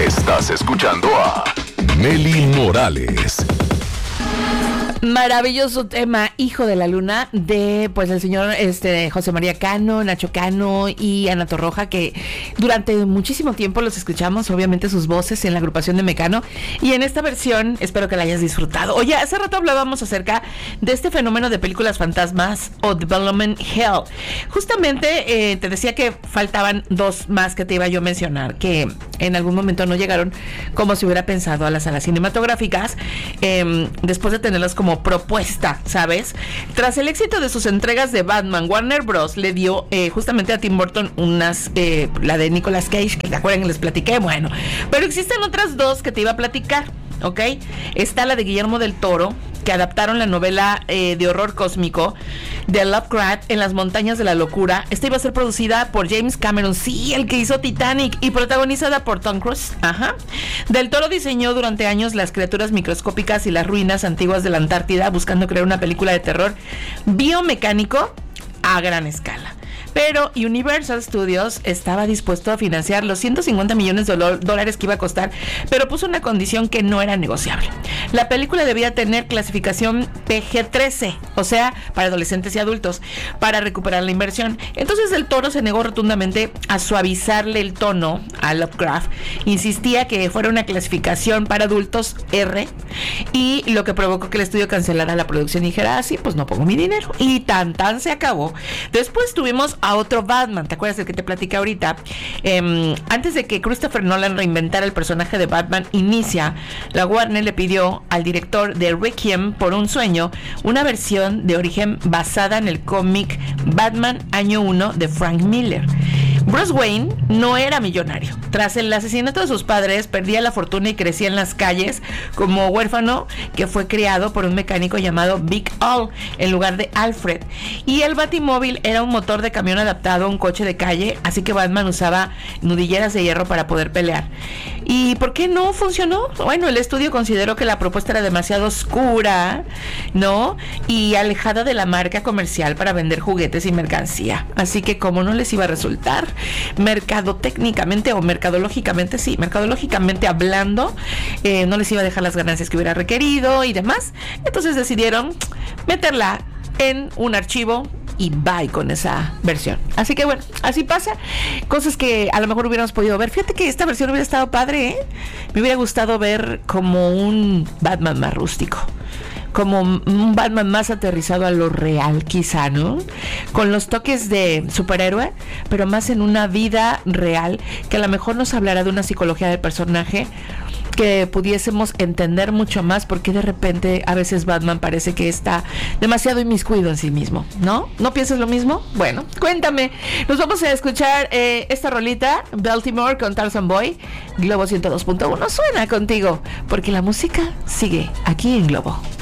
Estás escuchando a Meli Morales. Maravilloso tema, Hijo de la Luna, de pues el señor José María Cano, Nacho Cano y Ana Torroja, que durante muchísimo tiempo los escuchamos, obviamente sus voces en la agrupación de Mecano, y en esta versión espero que la hayas disfrutado. Oye, hace rato hablábamos acerca de este fenómeno de películas fantasmas o Development Hell. Justamente te decía que faltaban dos más que te iba yo a mencionar, que en algún momento no llegaron como se hubiera pensado a las salas cinematográficas, después de tenerlas como propuesta, ¿sabes? Tras el éxito de sus entregas de Batman, Warner Bros. Le dio justamente a Tim Burton la de Nicolas Cage, que te acuerdan que les platiqué, bueno, pero existen otras dos que te iba a platicar, ¿ok? Está la de Guillermo del Toro, que adaptaron la novela de horror cósmico de Lovecraft, En las montañas de la locura. Esta iba a ser producida por James Cameron, sí, el que hizo Titanic, y protagonizada por Tom Cruise. Ajá. Del Toro diseñó durante años las criaturas microscópicas y las ruinas antiguas de la Antártida, buscando crear una película de terror biomecánico a gran escala. Pero Universal Studios estaba dispuesto a financiar los 150 millones de dólares que iba a costar, pero puso una condición que no era negociable. La película debía tener clasificación PG-13, o sea, para adolescentes y adultos, para recuperar la inversión. Entonces el Toro se negó rotundamente a suavizarle el tono a Lovecraft. Insistía que fuera una clasificación para adultos R, y lo que provocó que el estudio cancelara la producción y dijera, ah, sí, pues no pongo mi dinero. Y tan se acabó. Después tuvimos a otro Batman, ¿te acuerdas del que te platicé ahorita? Antes de que Christopher Nolan reinventara el personaje de Batman Inicia, la Warner le pidió al director de Requiem por un sueño una versión de origen basada en el cómic Batman Año 1 de Frank Miller. Bruce Wayne no era millonario. Tras el asesinato de sus padres, perdía la fortuna y crecía en las calles como huérfano, que fue criado por un mecánico llamado Big Al en lugar de Alfred. Y el Batimóvil era un motor de camión adaptado a un coche de calle, así que Batman usaba nudilleras de hierro para poder pelear. ¿Y por qué no funcionó? Bueno, el estudio consideró que la propuesta era demasiado oscura, ¿no? Y alejada de la marca comercial para vender juguetes y mercancía. Así que como no les iba a resultar, mercadológicamente hablando, no les iba a dejar las ganancias que hubiera requerido y demás. Entonces decidieron meterla en un archivo y bye con esa versión. Así que bueno, así pasa. Cosas que a lo mejor hubiéramos podido ver. Fíjate que esta versión hubiera estado padre, ¿eh? Me hubiera gustado ver como un Batman más rústico, como un Batman más aterrizado a lo real, quizá, ¿no? Con los toques de superhéroe, pero más en una vida real, que a lo mejor nos hablará de una psicología del personaje, que pudiésemos entender mucho más porque de repente a veces Batman parece que está demasiado inmiscuido en sí mismo, ¿no? ¿No piensas lo mismo? Bueno, cuéntame. Nos vamos a escuchar esta rolita, Baltimore con Tarzan Boy. Globo 102.1 suena contigo, porque la música sigue aquí en Globo.